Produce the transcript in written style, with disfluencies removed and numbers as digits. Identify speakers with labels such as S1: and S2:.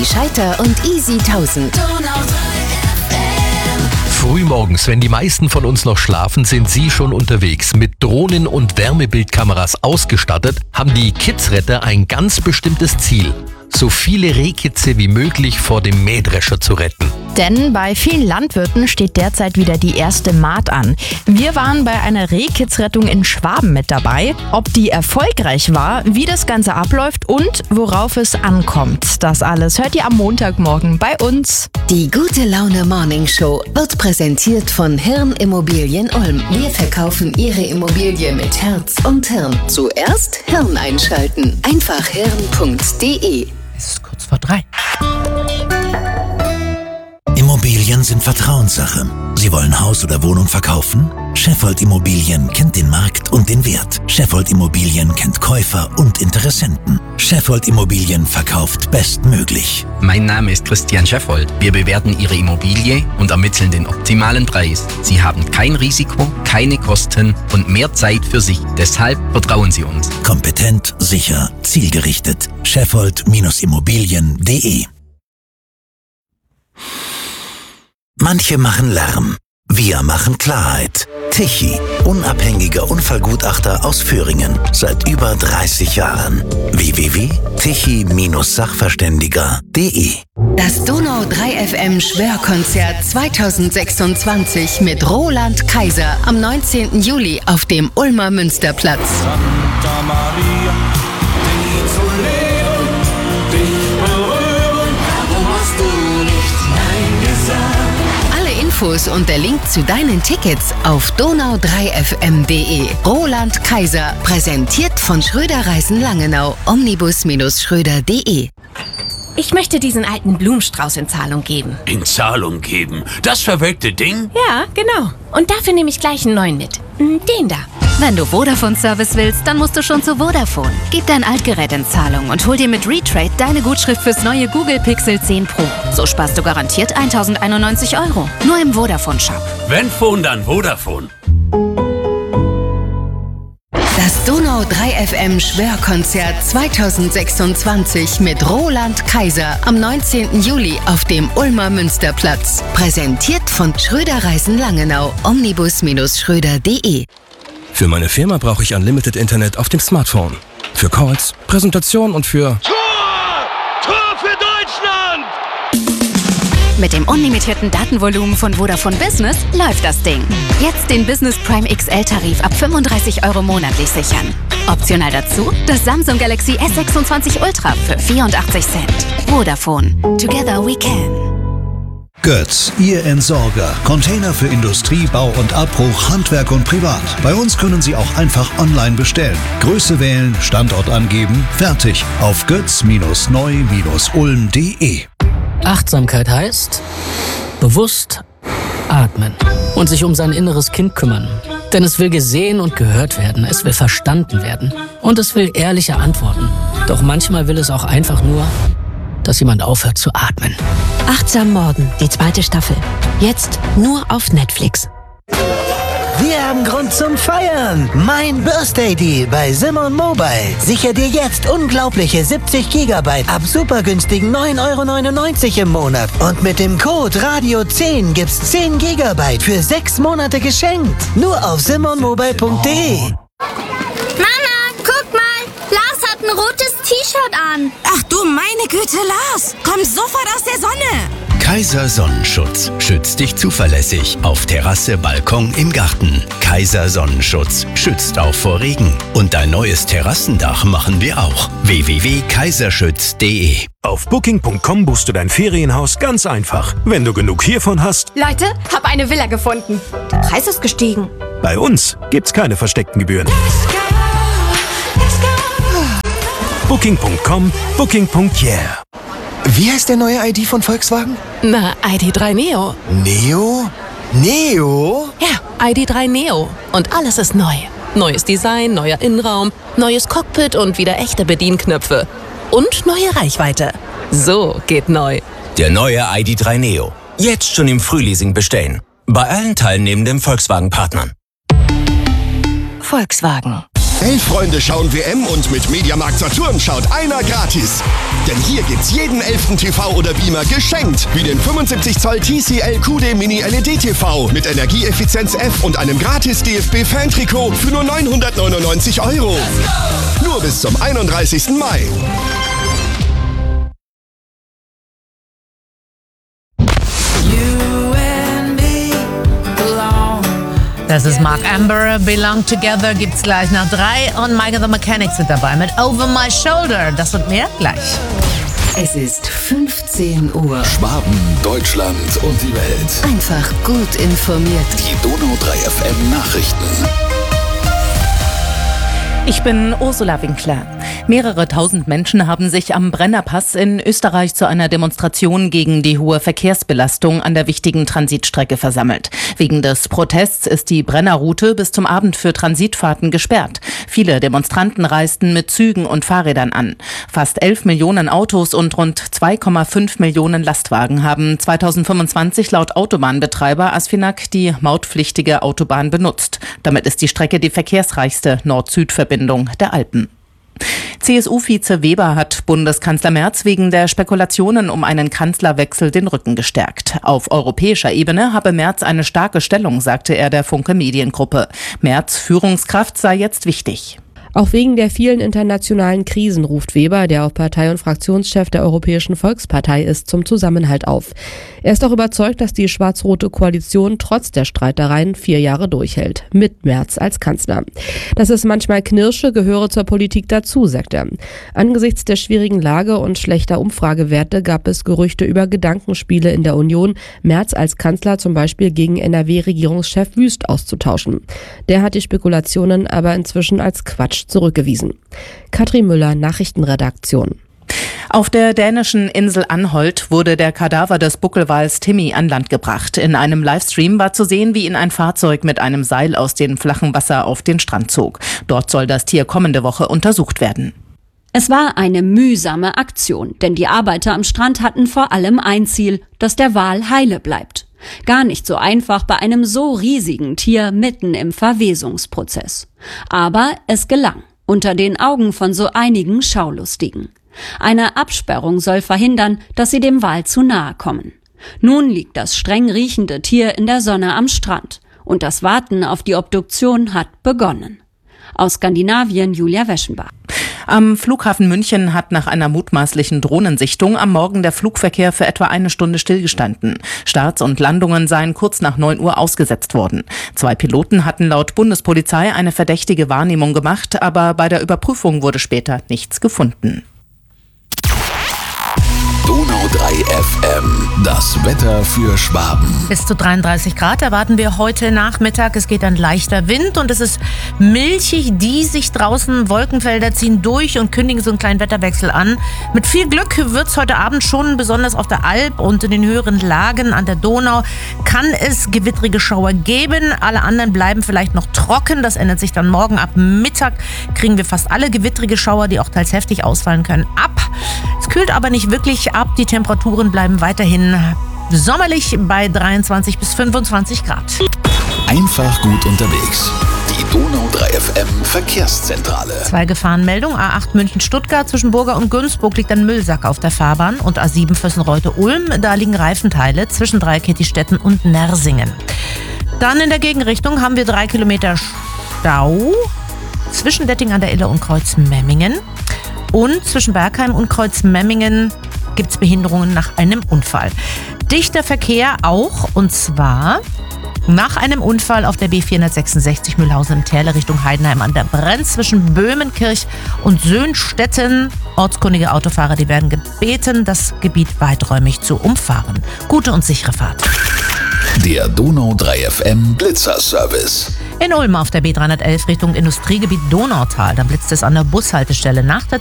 S1: Die Scheiter und Easy 1000.
S2: Frühmorgens, wenn die meisten von uns noch schlafen, sind sie schon unterwegs. Mit Drohnen und Wärmebildkameras ausgestattet, haben die Kidsretter ein ganz bestimmtes Ziel: so viele Rehkitze wie möglich vor dem Mähdrescher zu retten.
S3: Denn bei vielen Landwirten steht derzeit wieder die erste Mahd an. Wir waren bei einer Rehkitzrettung in Schwaben mit dabei. Ob die erfolgreich war, wie das Ganze abläuft und worauf es ankommt, das alles hört ihr am Montagmorgen bei uns.
S1: Die Gute Laune Morning Show wird präsentiert von Hirn Immobilien Ulm. Wir verkaufen Ihre Immobilie mit Herz und Hirn. Zuerst Hirn einschalten. Einfach hirn.de.
S4: Es ist kurz vor 3.
S5: Immobilien sind Vertrauenssache. Sie wollen Haus oder Wohnung verkaufen? Scheffold Immobilien kennt den Markt und den Wert. Scheffold Immobilien kennt Käufer und Interessenten. Scheffold Immobilien verkauft bestmöglich.
S6: Mein Name ist Christian Scheffold. Wir bewerten Ihre Immobilie und ermitteln den optimalen Preis. Sie haben kein Risiko, keine Kosten und mehr Zeit für sich. Deshalb vertrauen Sie uns.
S5: Kompetent, sicher, zielgerichtet. Scheffold-Immobilien.de. Manche machen Lärm. Wir machen Klarheit. Tichy, unabhängiger Unfallgutachter aus Föhringen. Seit über 30 Jahren. www.tichy-sachverständiger.de.
S1: Das Donau 3 FM Schwörkonzert 2026 mit Roland Kaiser am 19. Juli auf dem Ulmer Münsterplatz.
S7: Santa Maria, dich zu leben, dich berühren, warum hast du nicht Nein gesagt?
S1: Infos und der Link zu deinen Tickets auf donau3fm.de. Roland Kaiser, präsentiert von Schröder Reisen Langenau, omnibus-schröder.de.
S8: Ich möchte diesen alten Blumenstrauß in Zahlung geben.
S9: In Zahlung geben? Das verwelkte Ding?
S8: Ja, genau. Und dafür nehme ich gleich einen neuen mit. Den da.
S10: Wenn du Vodafone-Service willst, dann musst du schon zu Vodafone. Gib dein Altgerät in Zahlung und hol dir mit Retrade deine Gutschrift fürs neue Google Pixel 10 Pro. So sparst du garantiert 1.091 €. Nur im Vodafone-Shop.
S9: Wenn Phone, dann Vodafone.
S1: Das Donau 3 FM Schwörkonzert 2026 mit Roland Kaiser am 19. Juli auf dem Ulmer Münsterplatz. Präsentiert von Schröder Reisen Langenau, omnibus-schröder.de.
S11: Für meine Firma brauche ich Unlimited Internet auf dem Smartphone. Für Calls, Präsentation und für...
S7: Tor! Tor für Deutschland!
S10: Mit dem unlimitierten Datenvolumen von Vodafone Business läuft das Ding. Jetzt den Business Prime XL-Tarif ab 35 € monatlich sichern. Optional dazu das Samsung Galaxy S26 Ultra für 84 Cent. Vodafone. Together we can.
S12: Götz, Ihr Entsorger. Container für Industrie, Bau und Abbruch, Handwerk und Privat. Bei uns können Sie auch einfach online bestellen. Größe wählen, Standort angeben, fertig. Auf götz-neu-ulm.de.
S4: Achtsamkeit heißt bewusst atmen und sich um sein inneres Kind kümmern. Denn es will gesehen und gehört werden, es will verstanden werden und es will ehrliche Antworten. Doch manchmal will es auch einfach nur, dass jemand aufhört zu atmen.
S13: Achtsam Morden, die 2. Staffel. Jetzt nur auf Netflix.
S14: Wir haben Grund zum Feiern. Mein Birthday Deal bei Simon Mobile. Sichere dir jetzt unglaubliche 70 GB ab super günstigen 9,99 € im Monat. Und mit dem Code Radio10 gibt's 10 GB für 6 Monate geschenkt. Nur auf simonmobile.de.
S15: Mama, guck mal. Lars hat ein rotes T-Shirt an.
S16: Ach du meine Güte, Lars. Komm sofort aus der Sonne.
S17: Kaiser Sonnenschutz schützt dich zuverlässig auf Terrasse, Balkon, im Garten. Kaiser Sonnenschutz schützt auch vor Regen. Und dein neues Terrassendach machen wir auch. www.kaiserschütz.de.
S18: Auf Booking.com buchst du dein Ferienhaus ganz einfach. Wenn du genug hiervon hast.
S8: Leute, hab eine Villa gefunden. Der Preis ist gestiegen.
S18: Bei uns gibt's keine versteckten Gebühren. Booking.com, Booking.yeah.
S19: Wie heißt der neue ID von Volkswagen?
S13: Na, ID.3 Neo.
S19: Neo? Neo?
S13: Ja, ID.3 Neo. Und alles ist neu. Neues Design, neuer Innenraum, neues Cockpit und wieder echte Bedienknöpfe. Und neue Reichweite. So geht neu.
S20: Der neue ID.3 Neo. Jetzt schon im Frühleasing bestellen. Bei allen teilnehmenden Volkswagen-Partnern.
S13: Volkswagen.
S21: Elf-Freunde schauen WM und mit Mediamarkt Saturn schaut einer gratis. Denn hier gibt's jeden 11. TV oder Beamer geschenkt. Wie den 75 Zoll TCL QD Mini LED TV mit Energieeffizienz F und einem gratis DFB-Fan-Trikot für nur 999 €. Nur bis zum 31. Mai.
S22: Das ist Mark Amber, Belong Together gibt's gleich nach 3 und Mike and the Mechanics sind dabei mit Over My Shoulder. Das und mehr gleich.
S1: Es ist 15 Uhr.
S5: Schwaben, Deutschland und die Welt.
S1: Einfach gut informiert.
S5: Die Donau 3 FM Nachrichten.
S23: Ich bin Ursula Winkler. Mehrere tausend Menschen haben sich am Brennerpass in Österreich zu einer Demonstration gegen die hohe Verkehrsbelastung an der wichtigen Transitstrecke versammelt. Wegen des Protests ist die Brennerroute bis zum Abend für Transitfahrten gesperrt. Viele Demonstranten reisten mit Zügen und Fahrrädern an. Fast 11 Millionen Autos und rund 2,5 Millionen Lastwagen haben 2025 laut Autobahnbetreiber Asfinag die mautpflichtige Autobahn benutzt. Damit ist die Strecke die verkehrsreichste Nord-Süd-Verbindung der Alpen. CSU-Vize Weber hat Bundeskanzler Merz wegen der Spekulationen um einen Kanzlerwechsel den Rücken gestärkt. Auf europäischer Ebene habe Merz eine starke Stellung, sagte er der Funke Mediengruppe. Merz' Führungskraft sei jetzt wichtig.
S24: Auch wegen der vielen internationalen Krisen ruft Weber, der auch Partei- und Fraktionschef der Europäischen Volkspartei ist, zum Zusammenhalt auf. Er ist auch überzeugt, dass die schwarz-rote Koalition trotz der Streitereien 4 Jahre durchhält, mit Merz als Kanzler. Dass es manchmal knirsche, gehöre zur Politik dazu, sagt er. Angesichts der schwierigen Lage und schlechter Umfragewerte gab es Gerüchte über Gedankenspiele in der Union, Merz als Kanzler zum Beispiel gegen NRW-Regierungschef Wüst auszutauschen. Der hat die Spekulationen aber inzwischen als Quatsch zurückgewiesen. Katrin Müller, Nachrichtenredaktion.
S23: Auf der dänischen Insel Anholt wurde der Kadaver des Buckelwals Timmy an Land gebracht. In einem Livestream war zu sehen, wie ihn ein Fahrzeug mit einem Seil aus dem flachen Wasser auf den Strand zog. Dort soll das Tier kommende Woche untersucht werden.
S25: Es war eine mühsame Aktion, denn die Arbeiter am Strand hatten vor allem ein Ziel, dass der Wal heile bleibt. Gar nicht so einfach bei einem so riesigen Tier mitten im Verwesungsprozess. Aber es gelang, unter den Augen von so einigen Schaulustigen. Eine Absperrung soll verhindern, dass sie dem Wal zu nahe kommen. Nun liegt das streng riechende Tier in der Sonne am Strand und das Warten auf die Obduktion hat begonnen. Aus Skandinavien Julia Weschenbach.
S23: Am Flughafen München hat nach einer mutmaßlichen Drohnensichtung am Morgen der Flugverkehr für etwa 1 Stunde stillgestanden. Starts und Landungen seien kurz nach 9 Uhr ausgesetzt worden. 2 Piloten hatten laut Bundespolizei eine verdächtige Wahrnehmung gemacht, aber bei der Überprüfung wurde später nichts gefunden.
S5: Donau 3 FM, das Wetter für Schwaben.
S22: Bis zu 33 Grad erwarten wir heute Nachmittag. Es geht ein leichter Wind und es ist milchig, diesig draußen. Wolkenfelder ziehen durch und kündigen so einen kleinen Wetterwechsel an. Mit viel Glück wird es heute Abend schon, besonders auf der Alp und in den höheren Lagen an der Donau, kann es gewittrige Schauer geben. Alle anderen bleiben vielleicht noch trocken. Das ändert sich dann morgen. Ab Mittag kriegen wir fast alle gewittrige Schauer, die auch teils heftig ausfallen können, ab. Es kühlt aber nicht wirklich ab. Die Temperaturen bleiben weiterhin sommerlich bei 23 bis 25 Grad.
S5: Einfach gut unterwegs. Die Donau 3 FM Verkehrszentrale.
S22: 2 Gefahrenmeldungen. A8 München-Stuttgart zwischen Burger und Günzburg liegt ein Müllsack auf der Fahrbahn. Und A7 Vössenreute-Ulm, da liegen Reifenteile zwischen Dreieckettistetten und Nersingen. Dann in der Gegenrichtung haben wir 3 Kilometer Stau zwischen Detting an der Iller und Kreuzmemmingen. Und zwischen Bergheim und Kreuzmemmingen gibt es Behinderungen nach einem Unfall. Dichter Verkehr auch, und zwar nach einem Unfall auf der B466 Mühlhausen-Täle Richtung Heidenheim an der Brenz zwischen Böhmenkirch und Söhnstetten. Ortskundige Autofahrer, die werden gebeten, das Gebiet weiträumig zu umfahren. Gute und sichere Fahrt.
S5: Der Donau 3 FM Blitzerservice.
S22: In Ulm auf der B311 Richtung Industriegebiet Donautal. Da blitzt es an der Bushaltestelle nach der